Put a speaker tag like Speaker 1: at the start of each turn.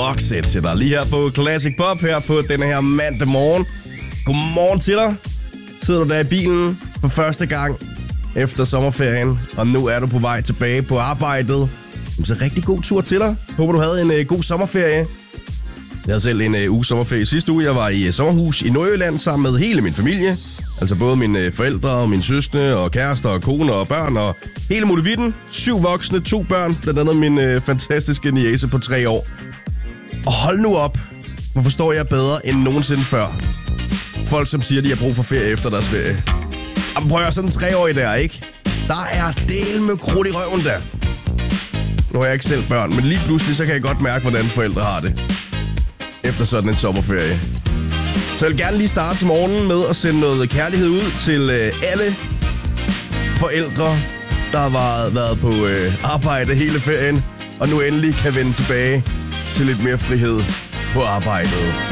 Speaker 1: Roxette til dig. Lige her på Classic Pop, her på denne her mandag morgen. Godmorgen til dig. Sidder du der i bilen for første gang efter sommerferien, og nu er du på vej tilbage på arbejdet. Så rigtig god tur til dig. Håber, du havde en god sommerferie. Jeg havde selv en uge sommerferie sidste uge. Jeg var i sommerhus i Nordjylland sammen med hele min familie. Altså både mine forældre og mine søskende og kærester og kone og børn og hele molevitten. 7 voksne, 2 børn, blandt andet min fantastiske niece på 3 år. Og hold nu op, hvor forstår jeg bedre end nogensinde før. Folk, som siger, de har brug for ferie efter deres ferie. Jamen prøv at sådan en 3-årig der, ikke? Der er del med krudt i røven der. Nu har jeg ikke selv børn, men lige pludselig så kan jeg godt mærke, hvordan forældre har det efter sådan en sommerferie. Så jeg vil gerne lige starte til morgenen med at sende noget kærlighed ud til alle forældre, der har været på arbejde hele ferien, og nu endelig kan vende tilbage til lidt mere frihed på arbejdet.